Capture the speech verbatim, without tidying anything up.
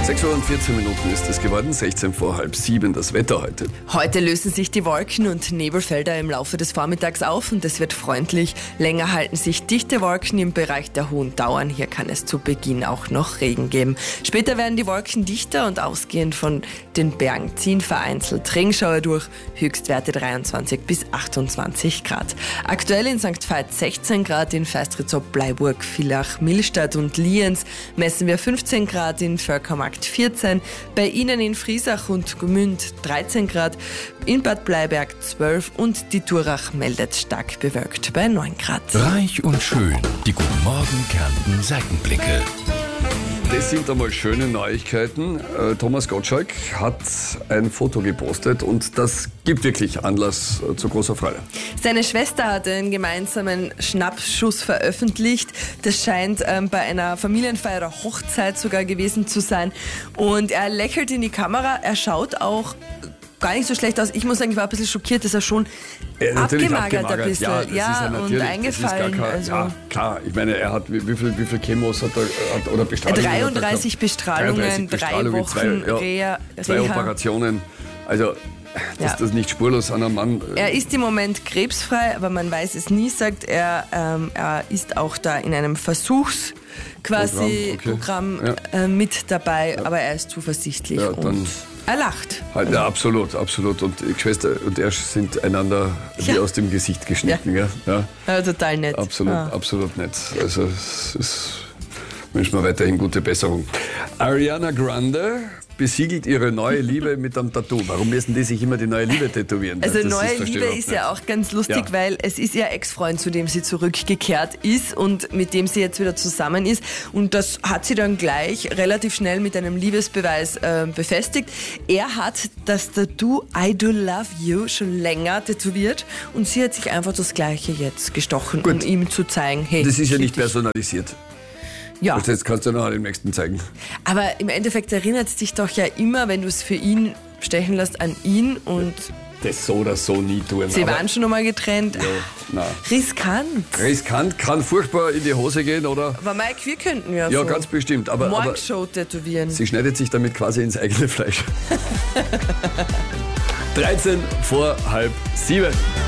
sechs Uhr und vierzehn Minuten ist es geworden, sechzehn vor halb sieben, das Wetter heute. Heute lösen sich die Wolken und Nebelfelder im Laufe des Vormittags auf und es wird freundlich. Länger halten sich dichte Wolken im Bereich der hohen Dauern. Hier kann es zu Beginn auch noch Regen geben. Später werden die Wolken dichter und ausgehend von den Bergen ziehen vereinzelt Regenschauer durch. Höchstwerte dreiundzwanzig bis achtundzwanzig Grad. Aktuell in Sankt Veit sechzehn Grad, in Feistritz-Ob, Bleiburg, Villach, Millstatt und Lienz messen wir fünfzehn Grad, in Völkermarkt vierzehn, bei Ihnen in Friesach und Gmünd dreizehn Grad, in Bad Bleiberg zwölf und die Durach meldet stark bewölkt bei neun Grad. Reich und schön, die Guten Morgen Kärnten Seitenblicke. Das sind einmal schöne Neuigkeiten. Äh, Thomas Gottschalk hat ein Foto gepostet und das gibt wirklich Anlass äh, zu großer Freude. Seine Schwester hat einen gemeinsamen Schnappschuss veröffentlicht. Das scheint ähm, bei einer Familienfeier oder Hochzeit sogar gewesen zu sein. Und er lächelt in die Kamera, er schaut auch gar nicht so schlecht aus. Ich muss sagen, ich war ein bisschen schockiert, dass er schon äh, abgemagert, abgemagert ein bisschen. Ja, das ja, ist ja und eingefallen. Kein, also ja, klar. Ich meine, er hat, wie, wie viel, wie viel Chemos hat er, hat, oder Bestrahlungen? dreiunddreißig Bestrahlungen, drei Wochen zwei, ja, Reha. zwei Operationen. Also, dass ja. das nicht spurlos an einem Mann... Er ist im Moment krebsfrei, aber man weiß es nie, sagt er. Ähm, er ist auch da in einem Versuchs... quasi Programm, okay. Programm ja. äh, mit dabei, ja. aber er ist zuversichtlich ja, und er lacht. Halt, ja, absolut, absolut. Und die Schwester und er sind einander ja. wie aus dem Gesicht geschnitten. Ja, ja. ja total nett. Absolut, ah. absolut nett. Also es ist, wünschen wir weiterhin gute Besserung. Ariana Grande besiegelt ihre neue Liebe mit einem Tattoo. Warum müssen die sich immer die neue Liebe tätowieren? Also das neue ist, Liebe ist ja auch ganz lustig, ja. weil es ist ihr Ex-Freund, zu dem sie zurückgekehrt ist und mit dem sie jetzt wieder zusammen ist. Und das hat sie dann gleich relativ schnell mit einem Liebesbeweis äh, befestigt. Er hat das Tattoo I Do Love You schon länger tätowiert und sie hat sich einfach das Gleiche jetzt gestochen, Gut. um ihm zu zeigen, hey, das ist ja nicht personalisiert. Ja. Jetzt kannst du noch den nächsten zeigen. Aber im Endeffekt erinnert es dich doch ja immer, wenn du es für ihn stechen lässt, an ihn und... Das so oder so nie tun. Sie waren schon einmal getrennt. Ja, nein. Riskant. Riskant, kann furchtbar in die Hose gehen, oder? Aber Mike, wir könnten ja Ja, so ganz bestimmt. Aber, Morgenshow tätowieren. Sie schneidet sich damit quasi ins eigene Fleisch. dreizehn vor halb sieben.